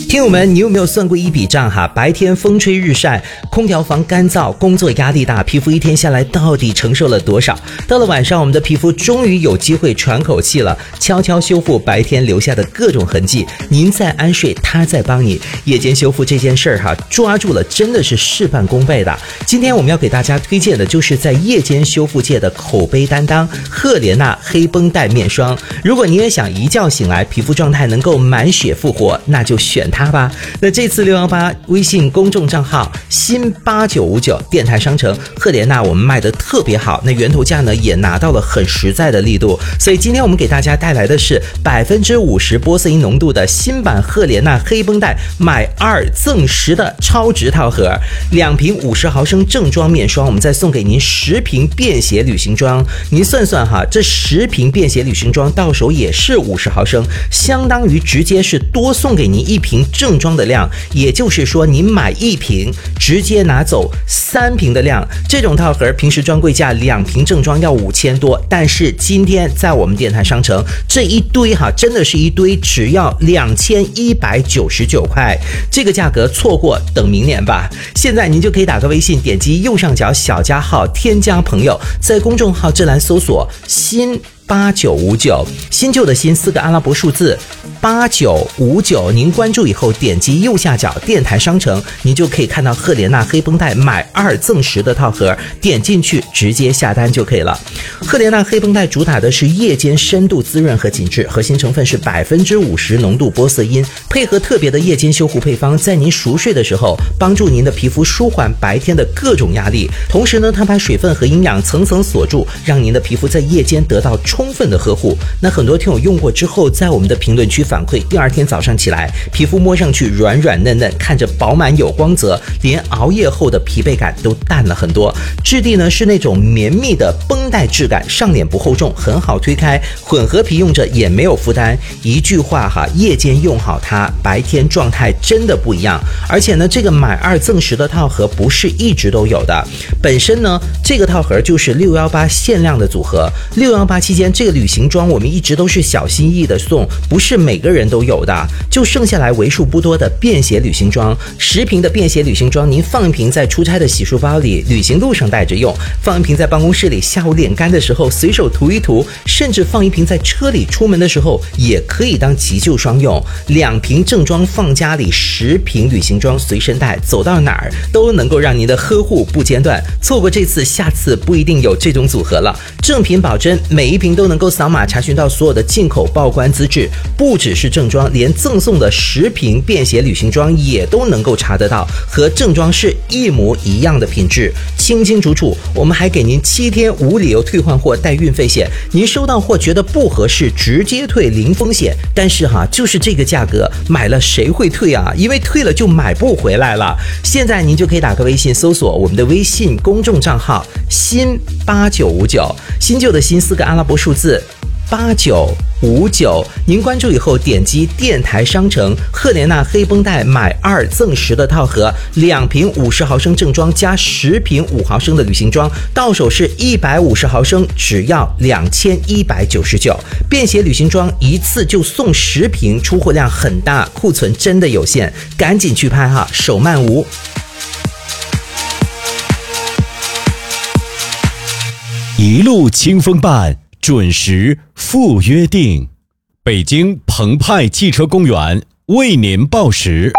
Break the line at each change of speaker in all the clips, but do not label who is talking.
听友们，你有没有算过一笔账哈？白天风吹日晒，空调房干燥，工作压力大，皮肤一天下来到底承受了多少？到了晚上，我们的皮肤终于有机会喘口气了，悄悄修复白天留下的各种痕迹。您在安睡，他在帮你。夜间修复这件事儿哈，抓住了真的是事半功倍的。今天我们要给大家推荐的就是在夜间修复界的口碑担当——赫莲娜黑绷带面霜。如果你也想一觉醒来皮肤状态能够满血复活，那就选它吧。那这次618微信公众账号新8959电台商城赫莲娜我们卖的特别好，那源头价呢也拿到了很实在的力度，所以今天我们给大家带来的是50%玻色因浓度的新版赫莲娜黑绷带买2赠10的超值套盒，2瓶50毫升正装面霜，我们再送给您10瓶便携旅行装。您算算哈，这10瓶便携旅行装到手也是50毫升，相当于直接是多送给您1瓶正装的量，也就是说您买1瓶直接拿走3瓶的量。这种套盒平时专柜价2瓶正装要5000多，但是今天在我们电台商城这一堆哈，真的是一堆，只要2199块，这个价格错过等明年吧。现在您就可以打个微信，点击右上角小加号添加朋友，在公众号这栏搜索新8959，新旧的新4个阿拉伯数字8959，您关注以后点击右下角电台商城，您就可以看到赫莲娜黑绷带买2赠10的套盒，点进去直接下单就可以了。赫莲娜黑绷带主打的是夜间深度滋润和紧致，核心成分是50%浓度玻色因，配合特别的夜间修护配方，在您熟睡的时候帮助您的皮肤舒缓白天的各种压力，同时呢它把水分和营养层层锁住，让您的皮肤在夜间得到充分的呵护。那很多听友用过之后在我们的评论区反馈，第二天早上起来皮肤摸上去软软嫩嫩，看着饱满有光泽，连熬夜后的疲惫感都淡了很多。质地呢是那种绵密的绷带质感，上脸不厚重，很好推开，混合皮用着也没有负担。一句话哈，夜间用好它，白天状态真的不一样。而且呢这个买2赠10的套盒不是一直都有的，本身呢这个套盒就是618限量的组合。618期间这个旅行装我们一直都是小心翼翼的送，不是每个人都有的，就剩下来为数不多的便携旅行装。10瓶的便携旅行装，您放一瓶在出差的洗漱包里，旅行路上带着用，放一瓶在办公室里下午脸干的时候随手涂一涂，甚至放一瓶在车里出门的时候也可以当急救霜用。2瓶正装放家里，10瓶旅行装随身带，走到哪儿都能够让您的呵护不间断。错过这次，下次不一定有这种组合了。正品保真，每一瓶都能够扫码查询到所有的进口报关资质，不只是正装，连赠送的10瓶便携旅行装也都能够查得到，和正装是一模一样的品质，清清楚楚。我们还给您7天无理由退换货带运费险，您收到货觉得不合适直接退零风险。但是哈，就是这个价格买了谁会退啊？因为退了就买不回来了。现在您就可以打个微信搜索我们的微信公众账号新8959，新旧的新4个阿拉伯数字8959，您关注以后点击电台商城赫莲娜黑绷带买2赠10的套盒，2瓶50毫升正装加10瓶5毫升的旅行装，到手是150毫升，只要2199。便携旅行装一次就送10瓶，出货量很大，库存真的有限，赶紧去拍哈，手慢无。
一路清风伴，准时赴约定。北京澎湃汽车公园为您报时。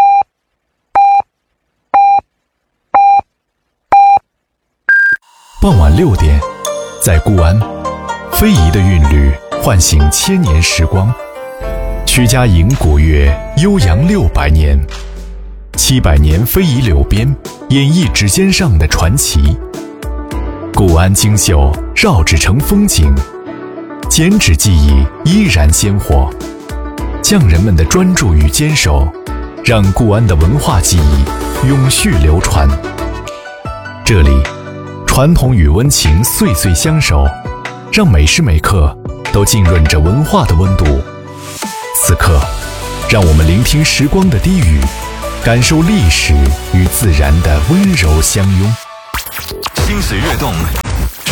傍晚6点，在固安，非遗的韵律唤醒千年时光。曲家营古乐悠扬600年，700年非遗柳编演绎指尖上的传奇。固安精秀绕指成风景，剪纸技艺依然鲜活，匠人们的专注与坚守，让固安的文化技艺永续流传。这里，传统与温情岁岁相守，让每时每刻都浸润着文化的温度。此刻，让我们聆听时光的低语，感受历史与自然的温柔相拥。
心随悦动，